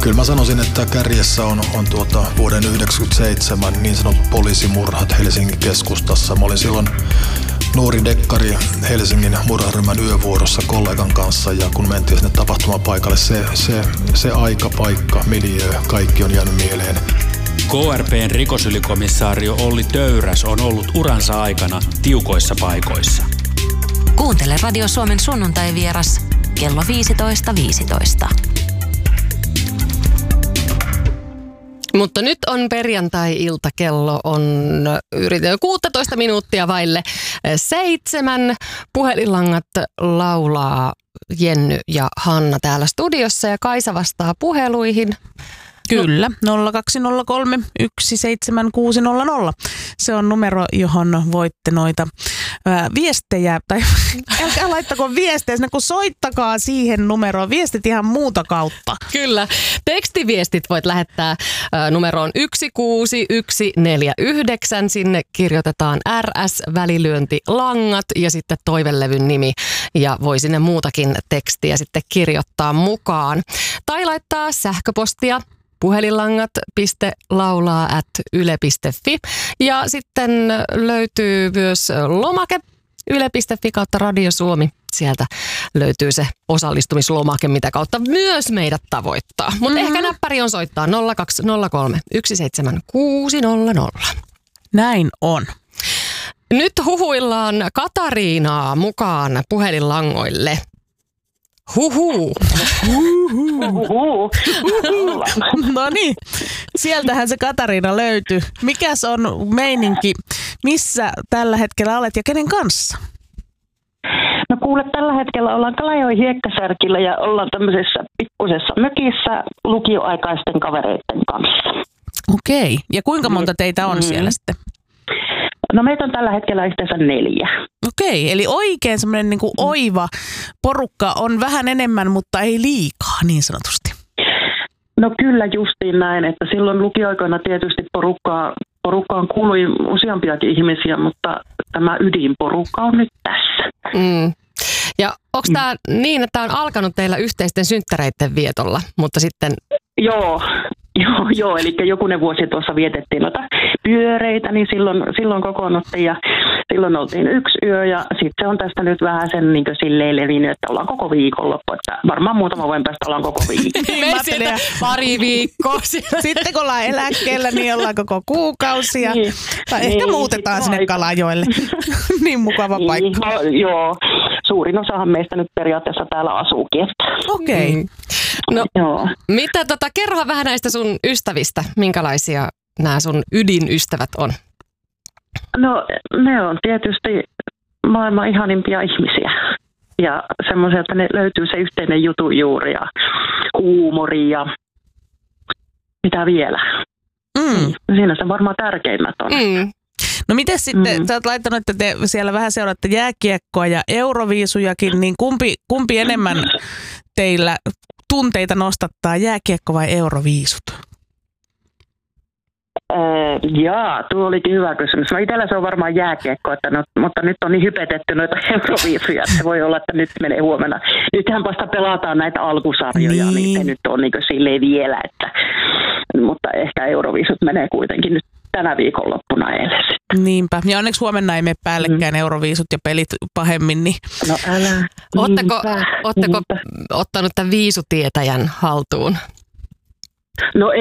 Kyllä mä sanoisin, että kärjessä on vuoden 1997 niin sanotut poliisimurhat Helsingin keskustassa. Mä olin silloin nuori dekkari Helsingin murharyhmän yövuorossa kollegan kanssa, ja kun mentiin sinne tapahtumapaikalle, se aika, paikka, miljöö, kaikki on jäänyt mieleen. KRP:n rikosylikomissaario Olli Töyräs on ollut uransa aikana tiukoissa paikoissa. Kuuntele Radio Suomen sunnuntaivieras kello 15.15. Mutta nyt on perjantai-ilta, kello on 16 minuuttia vaille 7. Puhelinlangat laulaa Jenny ja Hanna täällä studiossa ja Kaisa vastaa puheluihin. Kyllä, 0203 17600. Se on numero, johon voitte noita viestejä, tai älkää laittako viestejä, kun soittakaa siihen numeroon, viestit ihan muuta kautta. Kyllä, tekstiviestit voit lähettää numeroon 16149, sinne kirjoitetaan RS-välilyönti langat ja sitten toivelevyn nimi, ja voi sinne muutakin tekstiä sitten kirjoittaa mukaan. Tai laittaa sähköpostia puhelinlangat.laulaa@yle.fi, ja sitten löytyy myös lomake yle.fi kautta Radio Suomi. Sieltä löytyy se osallistumislomake, mitä kautta myös meidät tavoittaa. Mutta ehkä näppäri on soittaa 0203 17600. Näin on. Nyt huhuillaan Katariinaa mukaan puhelinlangoille. Huhu. No niin, sieltähän se Katariina löytyi. Mikäs on meininki? Missä tällä hetkellä olet ja kenen kanssa? No kuule, tällä hetkellä ollaan Kalajoen Hiekkasärkillä ja ollaan tämmöisessä pikkusessa mökissä lukioaikaisten kavereiden kanssa. Okei, ja kuinka monta teitä on siellä sitten? No meitä on tällä hetkellä yhteensä 4. Okei, eli oikein semmoinen niin kuin oiva porukka on vähän enemmän, mutta ei liikaa niin sanotusti. No kyllä justiin näin, että silloin lukioaikoina tietysti porukkaan kuului useampiakin ihmisiä, mutta tämä ydinporukka on nyt tässä. Ja onko tämä niin, että tämä on alkanut teillä yhteisten synttäreiden vietolla, mutta sitten... Joo, eli jokunen vuosi tuossa vietettiin noita pyöreitä, niin silloin kokoonnuttiin ja silloin oltiin 1 yö ja sitten se on tästä nyt vähän sen niin silleen levinnyt, että ollaan koko viikonloppu, että varmaan muutama vuoden päästä ollaan koko viikko. Pari viikkoa. Sitten kun ollaan eläkkeellä, niin ollaan koko kuukausia. Tai ehkä muutetaan sinne Kalajoelle. Niin mukava paikka. No, joo, suurin osahan meistä nyt periaatteessa täällä asuukin. Okei. No, mitä kerro vähän näistä sun ystävistä, minkälaisia nämä sun ydinystävät on? No ne on tietysti maailman ihanimpia ihmisiä ja semmoisia, että ne löytyy se yhteinen jutun juuri ja huumori ja mitä vielä. Siinä se varmaan tärkeimmät on. No miten sitten, sä oot laittanut, että te siellä vähän seuraatte jääkiekkoa ja euroviisujakin, niin kumpi enemmän teillä tunteita nostattaa, jääkiekko vai euroviisut? Tuo olikin hyvä kysymys. No itsellä se on varmaan jääkiekko, mutta nyt on niin hypetetty noita euroviisuja, että se voi olla, että nyt menee huomenna. Nythän vasta pelataan näitä alkusarjoja, niin se nyt on niin silleen vielä, mutta ehkä euroviisut menee kuitenkin nyt tänä viikonloppuna edessä. Niinpä. Ja onneksi huomenna ei mene päällekään euroviisut ja pelit pahemmin. Niin. No älä. Ootteko ottanut tämän viisutietäjän haltuun? No